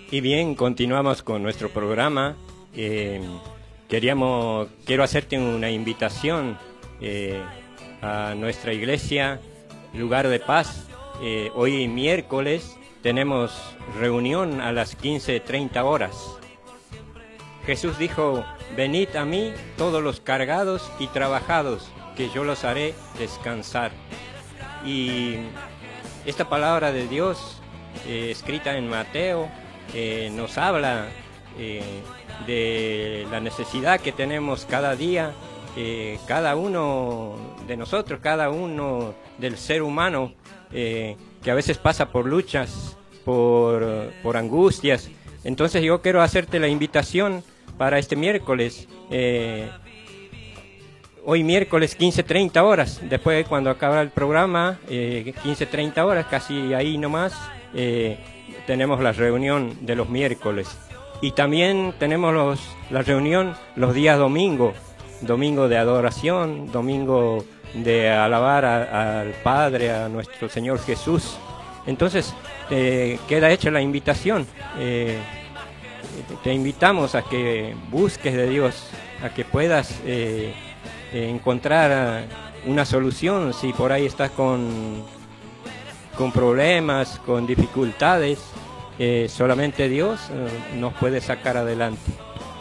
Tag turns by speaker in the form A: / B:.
A: Y bien, continuamos con nuestro programa. Quiero hacerte una invitación a nuestra iglesia, Lugar de Paz. Hoy miércoles tenemos reunión a las 15:30 horas. Jesús dijo: venid a mí todos los cargados y trabajados, que yo los haré descansar. Y esta palabra de Dios, escrita en Mateo, nos habla de la necesidad que tenemos cada día, cada uno de nosotros, cada uno del ser humano, que a veces pasa por luchas, por angustias. Entonces yo quiero hacerte la invitación para este miércoles, hoy miércoles 15:30 horas, después cuando acaba el programa, 15:30 horas, casi ahí nomás, tenemos la reunión de los miércoles. Y también tenemos la reunión los días domingo de adoración, domingo de alabar al Padre, a nuestro Señor Jesús. Entonces, queda hecha la invitación. Te invitamos a que busques de Dios, a que puedas encontrar una solución si por ahí estás con problemas, con dificultades. Solamente Dios nos puede sacar adelante.